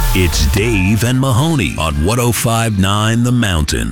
It's Dave and Mahoney on 105.9 The Mountain.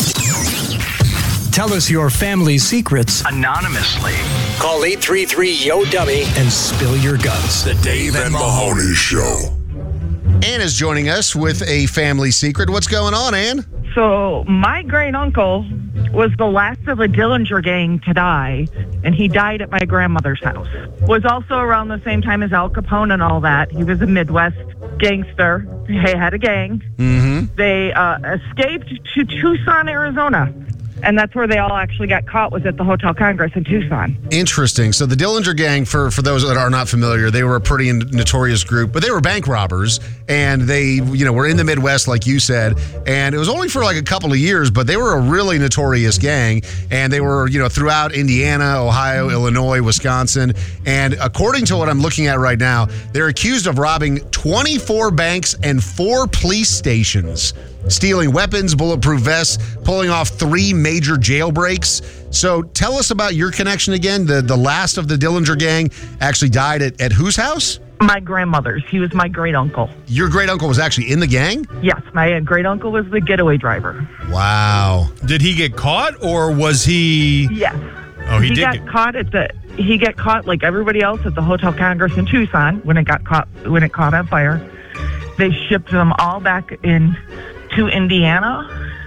Tell us your family secrets anonymously. Call 833-YO-DUMMY and spill your guts. The Dave and Mahoney Show. Ann is joining us with a family secret. What's going on, Ann? So my great uncle was the last of the Dillinger gang to die, and he died at my grandmother's house. Was also around the same time as Al Capone and all that. He was a Midwest gangster. He had a gang. Mm-hmm. They escaped to Tucson, Arizona. And that's where they all actually got caught, was at the Hotel Congress in Tucson. Interesting. So the Dillinger Gang, for those that are not familiar, they were a pretty notorious group, but they were bank robbers, and they, were in the Midwest, like you said, and it was only for like a couple of years, but they were a really notorious gang, and they were, throughout Indiana, Ohio, Illinois, Wisconsin, and according to what I'm looking at right now, they're accused of robbing 24 banks and 4 police stations, stealing weapons, bulletproof vests, pulling off 3 major jailbreaks. So tell us about your connection again. The last of the Dillinger Gang actually died at whose house? My grandmother's. He was my great uncle. Your great uncle was actually in the gang? Yes, my great uncle was the getaway driver. Wow. Did he get caught, or was he? Yes. Oh, he got caught He got caught like everybody else at the Hotel Congress in Tucson when it caught on fire. They shipped them all back to Indiana.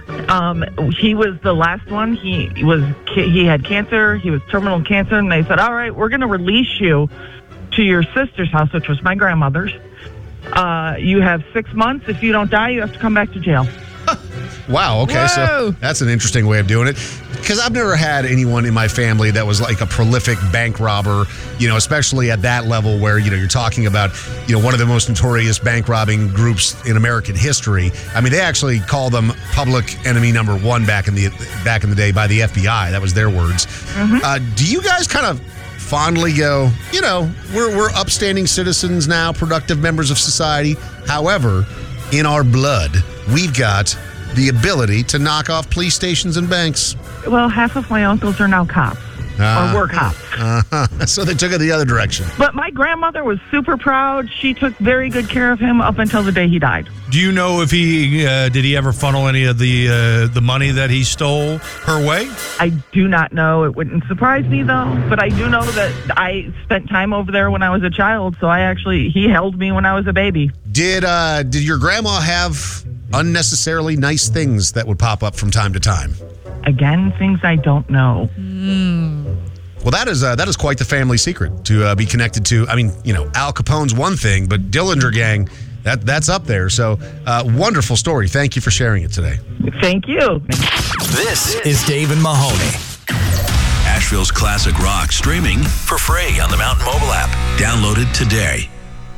He was the last one. He had cancer. He was terminal cancer, and they said, "All right, we're going to release you to your sister's house," which was my grandmother's. You have 6 months. If you don't die, you have to come back to jail. Wow. Okay. Whoa. So that's an interesting way of doing it. Because I've never had anyone in my family that was like a prolific bank robber, especially at that level where, you're talking about, one of the most notorious bank robbing groups in American history. I mean, they actually call them public enemy number 1 back in the day by the FBI. That was their words. Mm-hmm. Do you guys kind of fondly go, we're upstanding citizens now, productive members of society. However, in our blood, we've got the ability to knock off police stations and banks? Well, half of my uncles are now cops, or were cops. So they took it the other direction. But my grandmother was super proud. She took very good care of him up until the day he died. Do you know if did he ever funnel any of the money that he stole her way? I do not know. It wouldn't surprise me, though. But I do know that I spent time over there when I was a child, so he held me when I was a baby. Did your grandma have unnecessarily nice things that would pop up from time to time? Again, things I don't know. Well, that is quite the family secret to be connected to. I mean, Al Capone's one thing, but Dillinger Gang, that's up there. So, wonderful story. Thank you for sharing it today. Thank you. This is Dave and Mahoney. Asheville's classic rock, streaming for free on the Mountain mobile app. Download it today.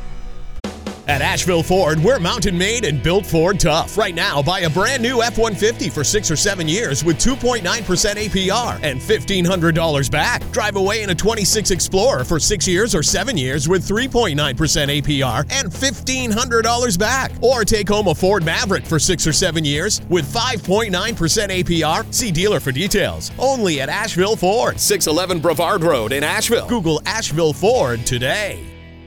At Asheville Ford, we're mountain made and built Ford tough. Right now, buy a brand new F-150 for 6 or 7 years with 2.9% APR and $1,500 back. Drive away in a 26 Explorer for 6 years or 7 years with 3.9% APR and $1,500 back. Or take home a Ford Maverick for 6 or 7 years with 5.9% APR. See dealer for details. Only at Asheville Ford, 611 Brevard Road in Asheville. Google Asheville Ford today.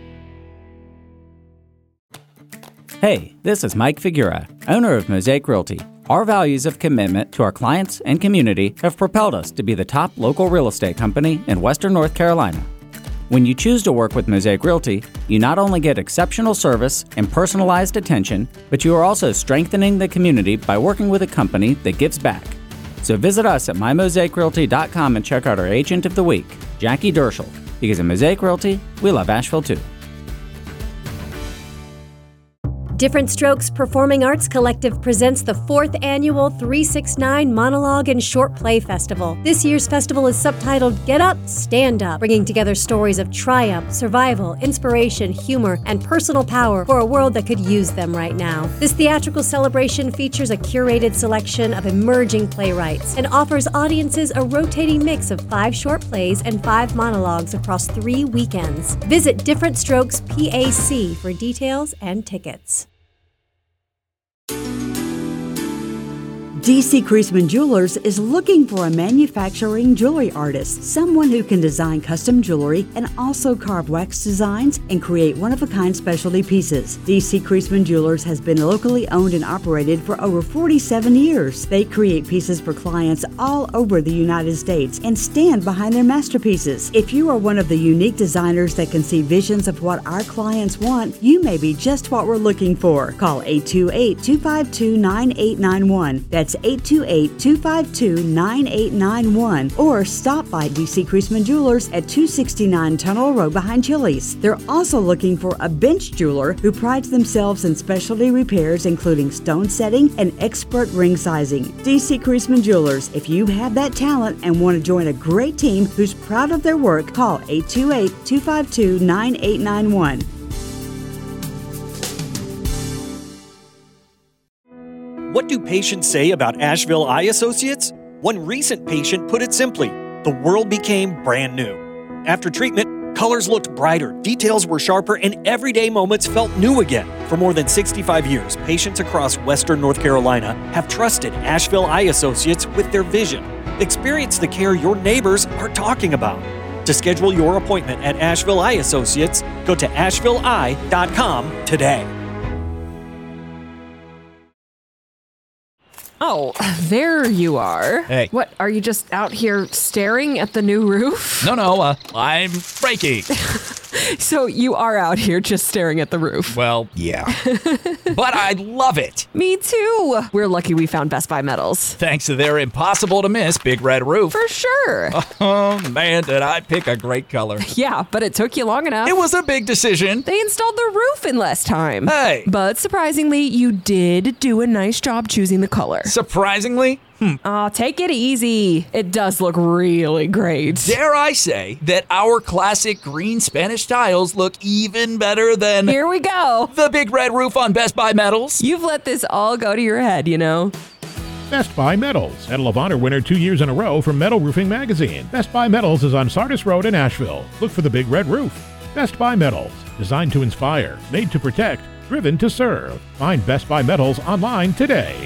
Hey, this is Mike Figura, owner of Mosaic Realty. Our values of commitment to our clients and community have propelled us to be the top local real estate company in Western North Carolina. When you choose to work with Mosaic Realty, you not only get exceptional service and personalized attention, but you are also strengthening the community by working with a company that gives back. So visit us at mymosaicrealty.com and check out our Agent of the Week, Jackie Derschel, because at Mosaic Realty, we love Asheville too. Different Strokes Performing Arts Collective presents the 4th annual 369 Monologue and Short Play Festival. This year's festival is subtitled Get Up, Stand Up, bringing together stories of triumph, survival, inspiration, humor, and personal power for a world that could use them right now. This theatrical celebration features a curated selection of emerging playwrights and offers audiences a rotating mix of 5 short plays and 5 monologues across 3 weekends. Visit Different Strokes PAC for details and tickets. DC Creasman Jewelers is looking for a manufacturing jewelry artist, someone who can design custom jewelry and also carve wax designs and create one-of-a-kind specialty pieces. DC Creasman Jewelers has been locally owned and operated for over 47 years. They create pieces for clients all over the United States and stand behind their masterpieces. If you are one of the unique designers that can see visions of what our clients want, you may be just what we're looking for. Call 828-252-9891. That's 828-252-9891. Or stop by DC Creasman Jewelers at 269 Tunnel Road behind Chili's. They're also looking for a bench jeweler who prides themselves in specialty repairs including stone setting and expert ring sizing. DC Creasman Jewelers. If you have that talent and want to join a great team who's proud of their work, call 828-252-9891. What do patients say about Asheville Eye Associates? One recent patient put it simply, the world became brand new. After treatment, colors looked brighter, details were sharper, and everyday moments felt new again. For more than 65 years, patients across Western North Carolina have trusted Asheville Eye Associates with their vision. Experience the care your neighbors are talking about. To schedule your appointment at Asheville Eye Associates, go to ashevilleeye.com today. Oh, there you are. Hey. What, are you just out here staring at the new roof? No, I'm Frankie. So you are out here just staring at the roof? Well, yeah. But I love it. Me too. We're lucky we found Best Buy Metals. Thanks to their impossible-to-miss Big Red Roof. For sure. Oh, man, did I pick a great color. Yeah, but it took you long enough. It was a big decision. They installed the roof in less time. Hey. But surprisingly, you did do a nice job choosing the color. Surprisingly? Aw, take it easy. It does look really great. Dare I say that our classic green Spanish tiles look even better than... Here we go. The Big Red Roof on Best Buy Metals. You've let this all go to your head, you know. Best Buy Metals, Medal of Honor winner 2 years in a row from Metal Roofing Magazine. Best Buy Metals is on Sardis Road in Asheville. Look for the Big Red Roof. Best Buy Metals, designed to inspire, made to protect, driven to serve. Find Best Buy Metals online today.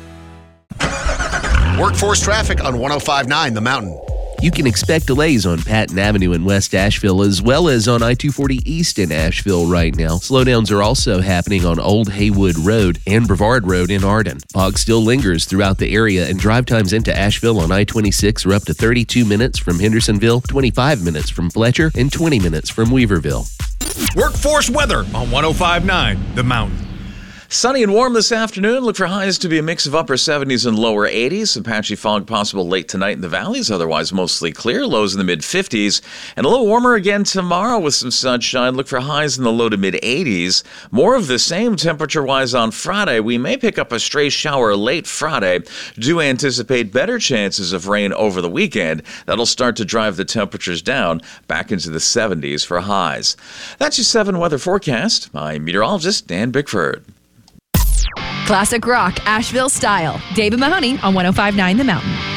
Workforce traffic on 105.9 The Mountain. You can expect delays on Patton Avenue in West Asheville as well as on I-240 East in Asheville right now. Slowdowns are also happening on Old Haywood Road and Brevard Road in Arden. Fog still lingers throughout the area and drive times into Asheville on I-26 are up to 32 minutes from Hendersonville, 25 minutes from Fletcher, and 20 minutes from Weaverville. Workforce weather on 105.9 The Mountain. Sunny and warm this afternoon. Look for highs to be a mix of upper 70s and lower 80s. Some patchy fog possible late tonight in the valleys. Otherwise, mostly clear. Lows in the mid-50s. And a little warmer again tomorrow with some sunshine. Look for highs in the low to mid-80s. More of the same temperature-wise on Friday. We may pick up a stray shower late Friday. Do anticipate better chances of rain over the weekend. That'll start to drive the temperatures down back into the 70s for highs. That's your 7 weather forecast. I'm meteorologist Dan Bickford. Classic rock, Asheville style. David Mahoney on 105.9 The Mountain.